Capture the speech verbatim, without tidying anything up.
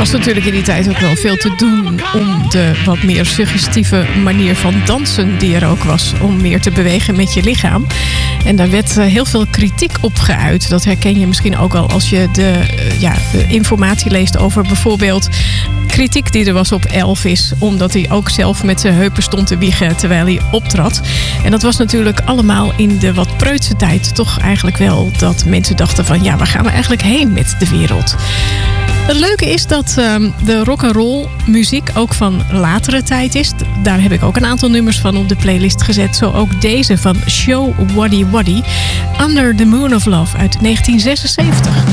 was natuurlijk in die tijd ook wel veel te doen om de wat meer suggestieve manier van dansen die er ook was, om meer te bewegen met je lichaam. En daar werd heel veel kritiek op geuit. Dat herken je misschien ook al als je de, ja, de informatie leest over bijvoorbeeld kritiek die er was op Elvis, omdat hij ook zelf met zijn heupen stond te wiegen terwijl hij optrad. En dat was natuurlijk allemaal in de wat preutse tijd toch eigenlijk wel dat mensen dachten van ja, waar gaan we eigenlijk heen met de wereld? Het leuke is dat um, de rock'n'roll muziek ook van latere tijd is. Daar heb ik ook een aantal nummers van op de playlist gezet. Zo ook deze van Show Waddy Waddy, Under the Moon of Love uit negentien zesenzeventig.